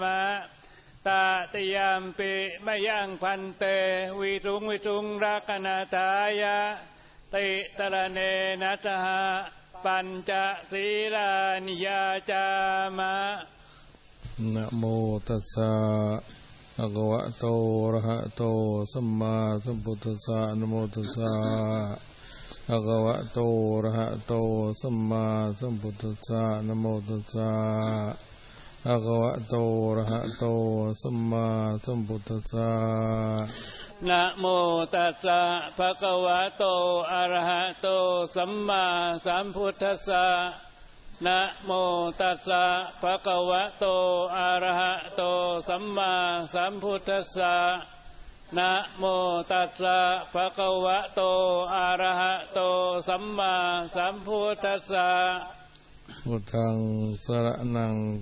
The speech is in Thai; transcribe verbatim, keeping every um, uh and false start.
มะตาติยามปิมยังพันเตวิรุงวิรุงรักนาทายะติตระเนนัสหะปัญจศีลานิยาจามะนะโมตัสสะภะคะวะโตอะระหะโตสัมมาสัมพุทธัสสะนะโมตัสสะภะคะวะโตอะระหะโตสัมมาสัมพุทธัสสะนะโมตัสสะภะคะวะโตอะระหะโตสัมมาสัมพุทธัสสะนะโมตัสสะภะคะวะโตอะระหะโตสัมมาสัมพุทธัสสะนะโมตัสสะภะคะวะโตอะระหะโตสัมมาสัมพุทธัสสะนะโมตัสสะภะคะวะโตอะระหะโตสัมมาสัมพุทธัสสะพุทธังสรณัง